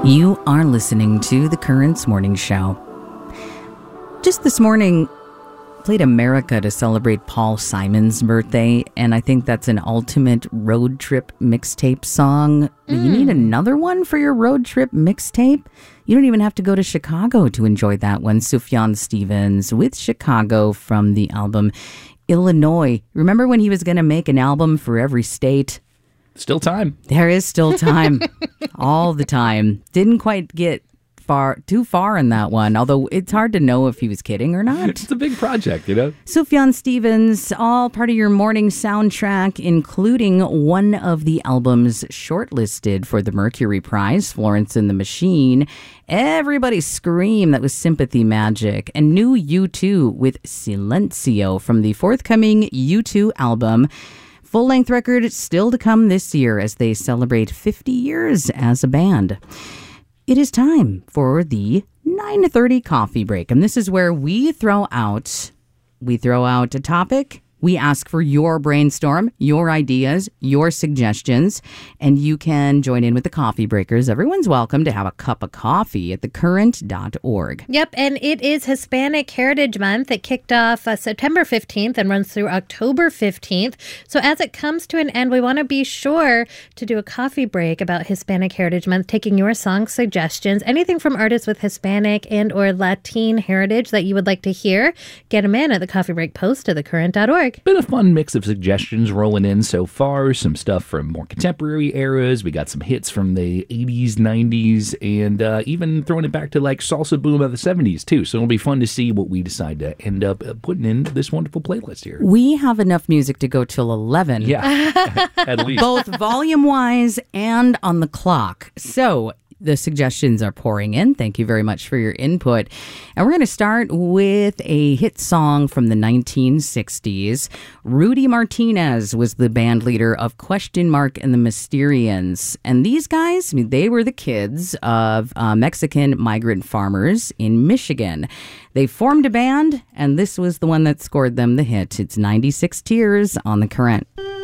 You are listening to The Currents Morning Show. Just this morning, played America to celebrate Paul Simon's birthday, and I think that's an ultimate road trip mixtape song. You need another one for your road trip mixtape? You don't even have to go to Chicago to enjoy that one. Sufjan Stevens with Chicago from the album Illinois. Remember when he was going to make an album for every state? Still time. There is still time. All the time. Didn't quite get too far in that one, although it's hard to know if he was kidding or not. It's a big project, you know? Sufjan Stevens, all part of your morning soundtrack, including one of the albums shortlisted for the Mercury Prize, Florence and the Machine. Everybody Scream, that was Sympathy Magic. And new U2 with Silencio from the forthcoming U2 album. Full-length record still to come this year as they celebrate 50 years as a band. It is time for the 9:30 coffee break, and this is where we throw out a topic. We ask for your brainstorm, your ideas, your suggestions, and you can join in with the coffee breakers. Everyone's welcome to have a cup of coffee at thecurrent.org. Yep, and it is Hispanic Heritage Month. It kicked off September 15th and runs through October 15th. So as it comes to an end, we want to be sure to do a coffee break about Hispanic Heritage Month, taking your song suggestions, anything from artists with Hispanic and or Latin heritage that you would like to hear. Get them in at the coffee break post at thecurrent.org. Been a fun mix of suggestions rolling in so far. Some stuff from more contemporary eras. We got some hits from the 80s, 90s, and even throwing it back to like salsa boom of the 70s too. So it'll be fun to see what we decide to end up putting in this wonderful playlist here. We have enough music to go till 11. Yeah, at least. Both volume-wise and on the clock. So the suggestions are pouring in. Thank you very much for your input. And we're going to start with a hit song from the 1960s. Rudy Martinez was the band leader of Question Mark and the Mysterians. And these guys, they were the kids of Mexican migrant farmers in Michigan. They formed a band, and this was the one that scored them the hit. It's 96 Tears on The Current.